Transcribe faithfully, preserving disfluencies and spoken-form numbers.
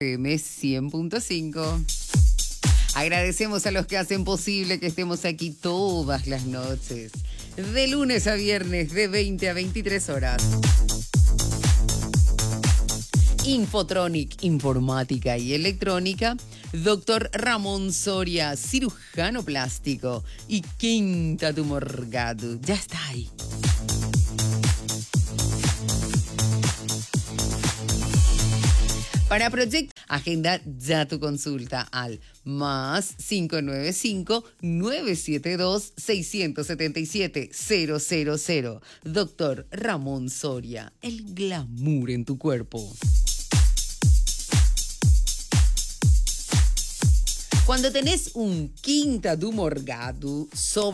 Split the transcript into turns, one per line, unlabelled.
F M cien punto cinco. Agradecemos a los que hacen posible que estemos aquí todas las noches, de lunes a viernes, de veinte a veintitrés horas. Infotronic, informática y electrónica. Doctor Ramón Soria, cirujano plástico y Quinta Tumorgado. Ya está ahí. Para Project, agenda ya tu consulta al más cinco nueve cinco, nueve siete dos, seis siete siete, cero cero cero. Doctor Ramón Soria, el glamour en tu cuerpo. Cuando tenés un Quinta Tumorgado sobre